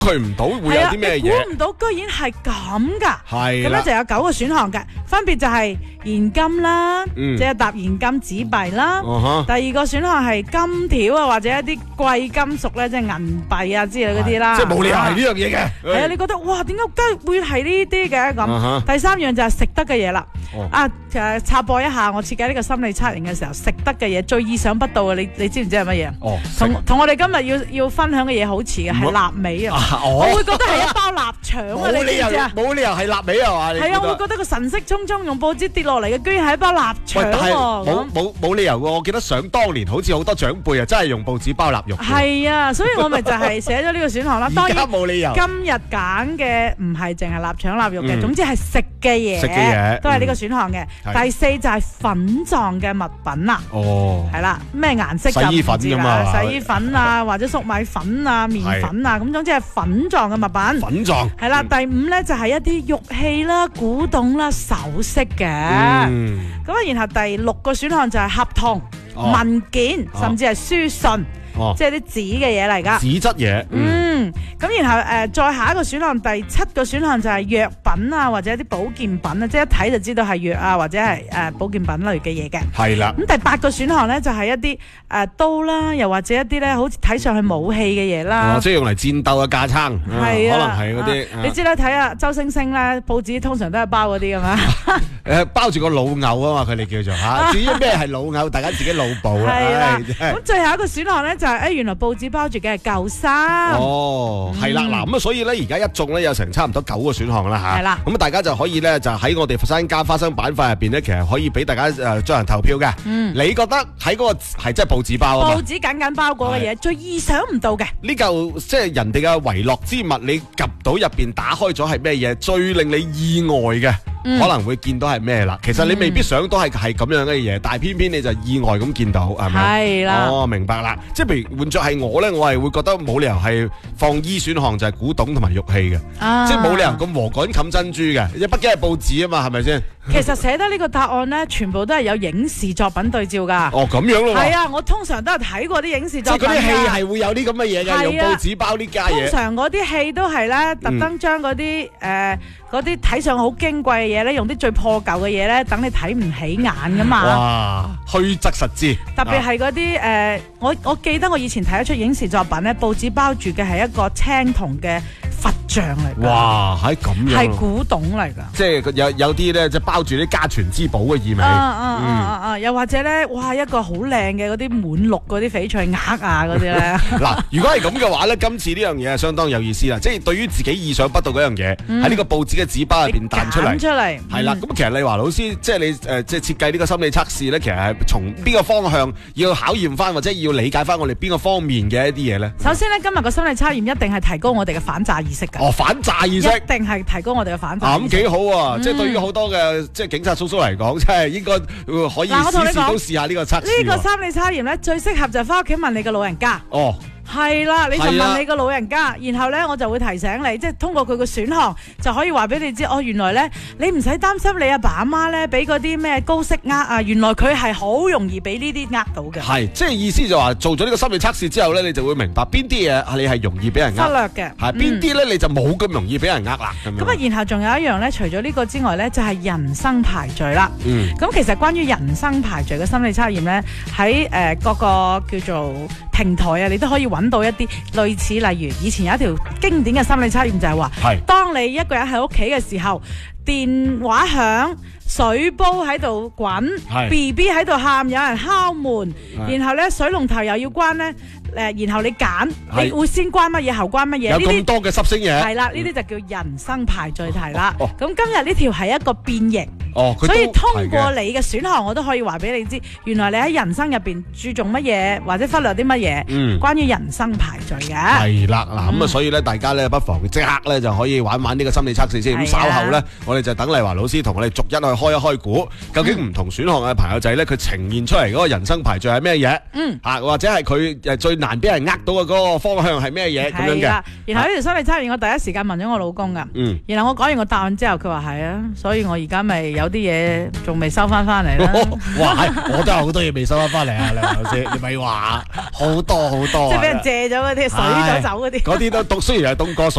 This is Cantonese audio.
佢唔到會有啲咩嘢？ 估唔到居然係咁㗎。 係咁咧就有9個選項嘅，分別就係現金啦，即係搭現金紙幣啦。第二個選項係金條啊，或者一啲貴金屬咧，即係銀幣啊之類嗰啲啦。 即係冇理由係呢樣嘢嘅。 係啊，你覺得哇，點解會係呢啲嘅咁？第三樣就係食得嘅嘢啦。插播一下，我設計呢個心理測驗嘅時候，食得嘅嘢最意想不到嘅，你知唔知係乜嘢？同我哋今日要分享嘅嘢好似嘅，係臘味啊！我會覺得係一包臘腸啊！你知唔知啊？ 冇理由係臘味啊嘛？ 係啊，我會覺得個神色匆匆用報紙跌落嚟嘅，居然係一包臘腸喎！ 冇理由喎！我記得想當年好似好多長輩啊，真係用報紙包臘肉。 係啊，所以我咪就係寫咗呢個選項啦。當然冇理由。 今日揀嘅唔係淨係臘腸臘肉嘅，總之係食嘅嘢，都係呢個選項嘅。第四就係粉狀嘅物品啦。係啦，咩顏色就唔知啦。洗衣粉㗎嘛，洗衣粉啊，或者粟米粉啊、麵粉啊，咁總之係粉狀嘅物品。粉狀係啦。第五咧就係一啲玉器啦、古董啦、首飾嘅。咁啊，然後第6個選項就係合同、文件，甚至係書信，即係啲紙嘅嘢嚟㗎。紙質嘢。咁然後再下一個選項，第7個選項就係藥品啊，或者一啲保健品啊，即係一睇就知道係藥啊，或者係保健品類嘅嘢嘅。係啦。咁第8個選項咧就係一啲刀啦，又或者一啲咧好似睇上去武器嘅嘢啦。即係用嚟戰鬥嘅架撐。係啊。可能係嗰啲。你知啦，睇下周星星咧，報紙通常都係包嗰啲㗎嘛。包住個老牛啊嘛，佢哋叫做嚇。至於咩係老牛，大家自己腦補啦。係啦。咁最後一個選項咧就係原來報紙包住嘅係舊衫。係啦，嗱咁啊，所以咧而家一眾咧有成差唔多9個選項啦嚇。係啦，咁啊大家就可以咧就喺我哋佛山加花生板塊入邊咧，其實可以俾大家進行投票嘅。你覺得喺嗰個係即係報紙包啊？報紙緊包裹嘅嘢，最意想唔到嘅呢嚿即係人哋嘅遺落之物，你及到入邊打開咗係咩嘢？最令你意外嘅，可能會見到係咩啦？其實你未必想到係咁樣嘅嘢，但係偏偏你就意外咁見到，係咪？係啦。哦，明白啦。即係譬如換作係我咧，我係會覺得冇理由係放E選項就係古董同埋玉器嘅，即係冇理由咁禾稈冚珍珠嘅，畢竟係報紙啊嘛，係咪先？其實寫得呢個答案咧，全部都係有影視作品對照噶。哦，咁樣咯。係啊，我通常都係睇過啲影視作品。即係嗰啲戲係會有啲咁嘅嘢嘅，用報紙包呢家嘢。通常嗰啲戲都係咧，特登將嗰啲睇上好矜貴嘅嘢咧，用啲最破舊嘅嘢咧，等你睇唔起眼噶嘛。哇，虛則實之。特別係嗰啲我記得我以前睇一出影視作品咧，報紙包住嘅係一個青銅嘅佛像嚟。哇，係咁樣。係古董嚟噶。即係有啲咧，即係包住啲家傳之寶嘅意味。又或者咧，哇，一個好靚嘅嗰啲滿綠嗰啲翡翠鈪啊嗰啲咧。嗱，如果係咁嘅話咧，今次呢樣嘢係相當有意思啦。即係對於自己意想不到嗰樣嘢，喺呢個報紙嘅紙包入邊彈出嚟。係啦，咁其實麗華老師，即係你即係設計呢個心理測試咧，其實係從邊個方向要考驗翻，或者要理解翻我哋邊個方面嘅一啲嘢咧？首先咧，今日個心理測驗一定係提高我哋嘅反詐意識㗎。哦，反詐意識一定係提高我哋嘅反詐意識。咁幾好啊！即係對於好多嘅即係警察叔叔嚟講，即係應該可以試下呢個測試。呢個心理測驗咧，最適合就翻屋企問你嘅老人家。哦。係啦，你就問你個老人家，然後咧我就會提醒你，即係通過佢個選項就可以話俾你知，原來咧你唔使擔心你阿爸阿媽咧俾嗰啲咩高息呃，原來佢係好容易俾呢啲呃到嘅。係，即係意思就話做咗呢個心理測試之後咧，你就會明白邊啲嘢你係容易俾人忽略嘅，係邊啲咧你就冇咁容易俾人呃啦。咁啊，然後仲有一樣咧，除咗呢個之外咧，就係人生排序啦。咁其實關於人生排序嘅心理測驗咧，喺各個叫做平台啊，你都可以揾到一啲類似，例如以前有一條經典嘅心理測驗就係話，當你一個人喺屋企嘅時候，電話響，水煲喺度滾，BB 喺度喊，有人敲門，然後咧水龍頭又要關咧，然後你揀，你會先關乜嘢後關乜嘢？有咁多嘅濕星嘢。係啦，呢啲就叫人生排序題啦。咁今日呢條係一個變形。所以通過你嘅選項，我都可以話俾你知，原來你喺人生入邊注重乜嘢，或者忽略啲乜嘢，關於人生排序嘅。係啦，嗱咁啊，所以咧，大家咧不妨即刻咧就可以玩呢個心理測試先。咁稍後咧，我哋就等麗華老師同我哋逐一去開一開估，究竟唔同選項嘅朋友仔咧，佢呈現出嚟嗰個人生排序係咩嘢？或者係佢最難俾人呃到嘅嗰個方向係咩嘢咁樣嘅？然後呢條心理測驗，我第一時間問咗我老公噶。然後我講完個答案之後，佢話係啊，所以我而家咪有啲嘢仲未收翻嚟啦。 哇，我都有好多嘢未收翻嚟啊！你係咪先？你咪話好多好多， 即係俾人借咗嗰啲，水咗走嗰啲。 嗰啲都雖然係凍過水。